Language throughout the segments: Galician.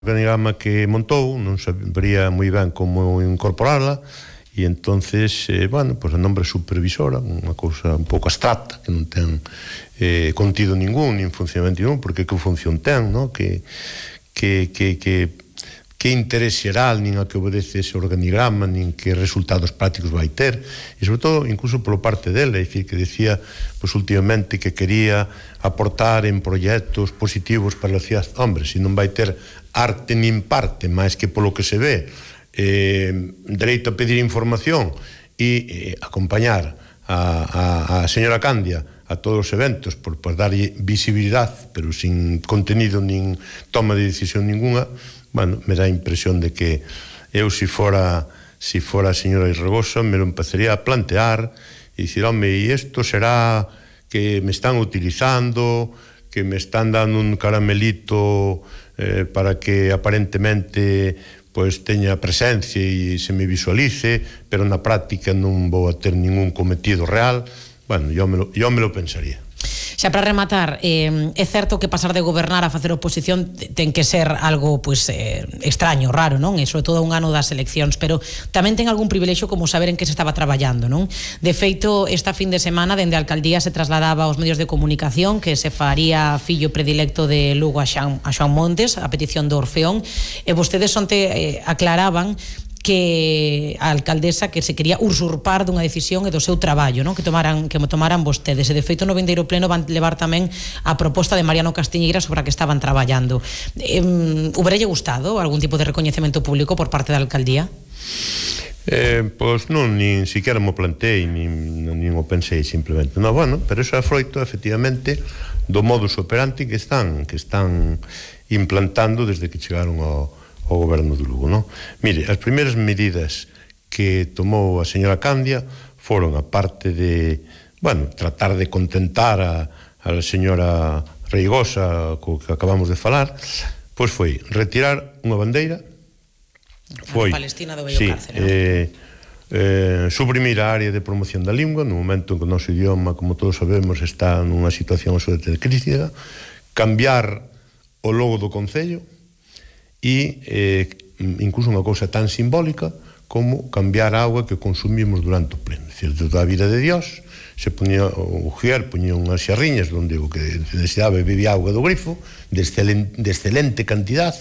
organigrama que montou, non sabría moi ben como incorporarla, e entonces, pues a nombre supervisora, unha cousa un pouco abstracta, que non ten contido ningún, nin funcionamento ningún, porque que función ten, no? Que interés xeral, nin a que obedece ese organigrama, nin que resultados prácticos vai ter, e sobre todo, incluso polo parte dela, é dicir, que decía, pues últimamente, que quería aportar en proxectos positivos para a cidade. Hombre, se non vai ter arte nin parte, máis que polo que se ve, dereito a pedir información e acompañar a señora Candia a todos os eventos por darlle visibilidade, pero sin contenido nin toma de decisión ninguna, me dá a impresión de que eu, se fora a señora Irregosa, me lo empezaría a plantear e dicir, home, e isto será que me están utilizando, que me están dando un caramelito para que aparentemente pues teña presencia e se me visualice, pero na práctica non vou a ter ningún cometido real. Yo me lo pensaría. Xa para rematar, é certo que pasar de gobernar a facer oposición ten que ser algo extraño, raro, non? E sobre todo un ano das eleccións, pero tamén ten algún privilexio como saber en que se estaba traballando, non? De feito, esta fin de semana dende a alcaldía se trasladaba aos medios de comunicación que se faría fillo predilecto de Lugo a Xoán Montes, a petición do Orfeón, e vostedes onte aclaraban que a alcaldesa que se quería usurpar dunha decisión e do seu traballo, non? Que tomaran vostedes, e de feito no vindeiro pleno van levar tamén a proposta de Mariano Castiñeira sobre a que estaban traballando. Huberelle gustado algún tipo de recoñecemento público por parte da alcaldía? Pois non, nin siquiera mo plantei, nin o pensei simplemente. No, pero iso é froito, efectivamente, do modus operandi que están implantando desde que chegaron ao goberno do Lugo, non? Mire, as primeiras medidas que tomou a señora Candia foron, a parte de, tratar de contentar a señora Reigosa, co que acabamos de falar, pois foi retirar unha bandeira, foi Palestina do Bello Cárcere, suprimir a área de promoción da lingua no momento en que o noso idioma, como todos sabemos, está nunha situación absolutamente crítica, cambiar o logo do Concello, e incluso unha cousa tan simbólica como cambiar a auga que consumimos durante o pleno. É dicir, toda a vida de Dios se ponía o Ujier, poñía unhas xarriñas onde o que necesitaba bebía auga do grifo de excelente calidad,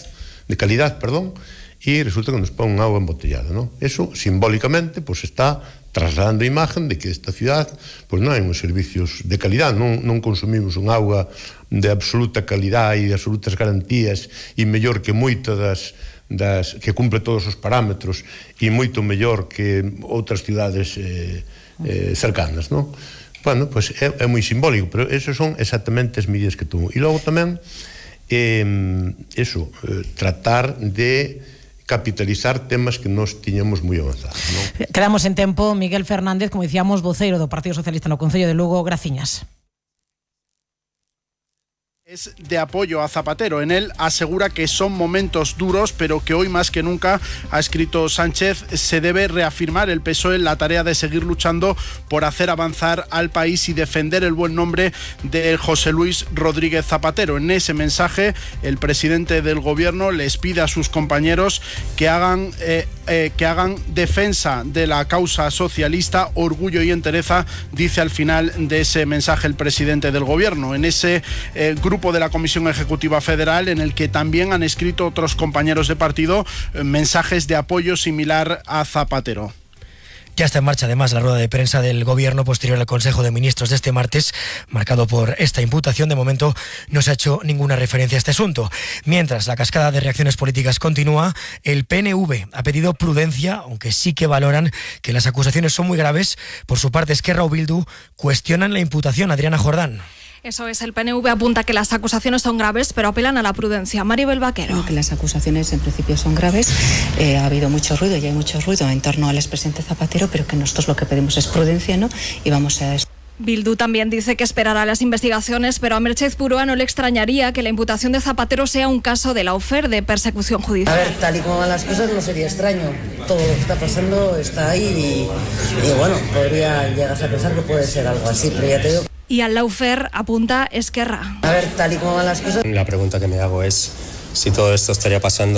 e resulta que nos pon auga embotellada, non? Eso simbólicamente está trasladando a imagen de que esta ciudad non hai uns servicios de calidad, non consumimos un auga de absoluta calidad e de absolutas garantías e mellor que moitas que cumple todos os parámetros e moito mellor que outras ciudades cercanas, non? É moi simbólico, pero eso son exactamente as medidas que tomou. E logo tamén tratar de capitalizar temas que nos tiñamos moi avanzados, non? Quedamos en tempo. Miguel Fernández, como dicíamos, voceiro do Partido Socialista no Concello de Lugo, graciñas. Es de apoyo a Zapatero. En él asegura que son momentos duros, pero que hoy más que nunca, ha escrito Sánchez, se debe reafirmar el PSOE en la tarea de seguir luchando por hacer avanzar al país y defender el buen nombre de José Luis Rodríguez Zapatero. En ese mensaje, el presidente del gobierno les pide a sus compañeros que hagan defensa de la causa socialista, orgullo y entereza, dice al final de ese mensaje el presidente del gobierno. En ese grupo de la Comisión Ejecutiva Federal, en el que también han escrito otros compañeros de partido mensajes de apoyo similar a Zapatero. Ya está en marcha además la rueda de prensa del Gobierno posterior al Consejo de Ministros de este martes, marcado por esta imputación. De momento no se ha hecho ninguna referencia a este asunto. Mientras la cascada de reacciones políticas continúa, el PNV ha pedido prudencia, aunque sí que valoran que las acusaciones son muy graves. Por su parte, Esquerra o Bildu cuestionan la imputación. Adriana Jordán. Eso es, el PNV apunta que las acusaciones son graves, pero apelan a la prudencia. Maribel Vaquero. No, que las acusaciones en principio son graves. Ha habido mucho ruido y hay mucho ruido en torno al expresidente Zapatero, pero que nosotros lo que pedimos es prudencia, ¿no? Y vamos a... Bildu también dice que esperará las investigaciones, pero a Merche Ezpurua no le extrañaría que la imputación de Zapatero sea un caso de lawfare, de persecución judicial. A ver, tal y como van las cosas no sería extraño. Todo lo que está pasando está ahí y bueno, podría llegarse a pensar que puede ser algo así, pero ya te digo... Y al lawfare apunta Esquerra. A ver, tal y como van las cosas... La pregunta que me hago es si todo esto estaría pasando